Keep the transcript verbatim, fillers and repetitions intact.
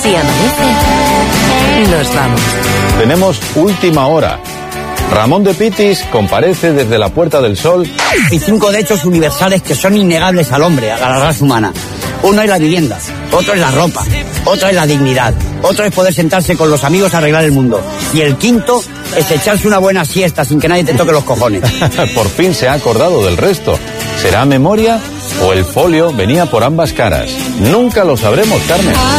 Si amanece, nos vamos. Tenemos última hora. Ramón de Pitis comparece desde la Puerta del Sol. Y cinco derechos universales que son innegables al hombre, a la raza humana. Uno es la vivienda, otro es la ropa, otro es la dignidad, otro es poder sentarse con los amigos a arreglar el mundo. Y el quinto es echarse una buena siesta sin que nadie te toque los cojones. Por fin se ha acordado del resto. ¿Será memoria o el folio venía por ambas caras? Nunca lo sabremos, Carmen.